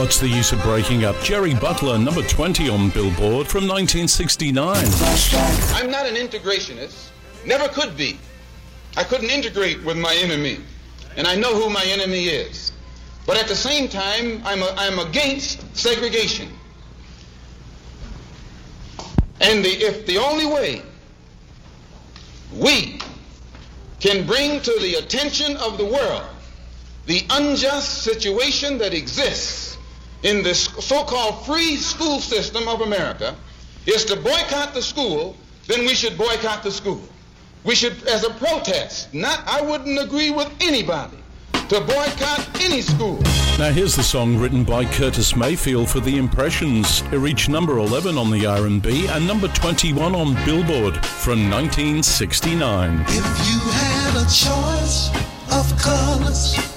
What's the use of breaking up? Jerry Butler, number 20 on Billboard from 1969. I'm not an integrationist. Never could be. I couldn't integrate with my enemy. And I know who my enemy is. But at the same time, I'm against segregation. And if the only way we can bring to the attention of the world the unjust situation that exists in this so-called free school system of America is to boycott the school, then we should boycott the school. We should, as a protest, I wouldn't agree with anybody to boycott any school. Now here's the song written by Curtis Mayfield for The Impressions. It reached number 11 on the R&B and number 21 on Billboard from 1969. If you had a choice of colors